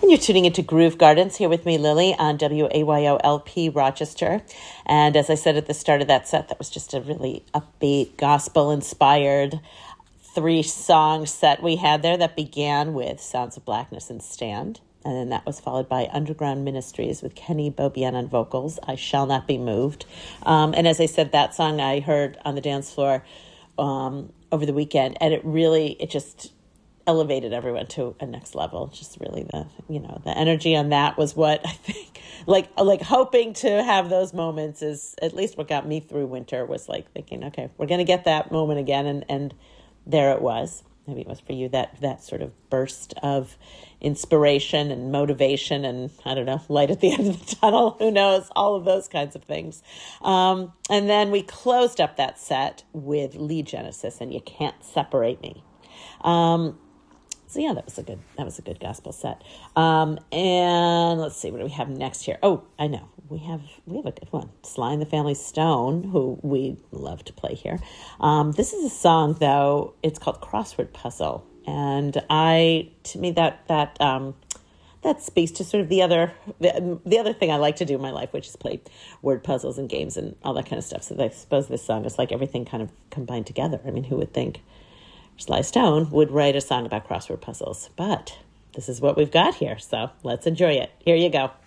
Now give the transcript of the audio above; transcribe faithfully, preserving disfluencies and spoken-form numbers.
And you're tuning into Groove Gardens here with me, Lily, on W A Y O L P Rochester. And as I said at the start of that set, that was just a really upbeat, gospel-inspired three-song set we had there that began with Sounds of Blackness and Stand. And then that was followed by Underground Ministries with Kenny Bobian on vocals, I Shall Not Be Moved. Um, and as I said, that song I heard on the dance floor um, over the weekend, and it really, it just elevated everyone to a next level. Just really the, you know, the energy on that was what I think, like, like hoping to have those moments is at least what got me through winter, was like thinking, okay, we're going to get that moment again. And, and there it was. Maybe it was for you, that, that sort of burst of inspiration and motivation and, I don't know, light at the end of the tunnel, who knows, all of those kinds of things. Um, and then we closed up that set with Lee Genesis and You Can't Separate Me. Um, So yeah, that was a good that was a good gospel set. Um, and let's see, what do we have next here? Oh, I know we have we have a good one. Sly and the Family Stone, who we love to play here. Um, this is a song though. It's called Crossword Puzzle, and I to me that that um, that speaks to sort of the other the, the other thing I like to do in my life, which is play word puzzles and games and all that kind of stuff. So I suppose this song is like everything kind of combined together. I mean, who would think Sly Stone would write a song about crossword puzzles? But this is what we've got here, so let's enjoy it. Here you go.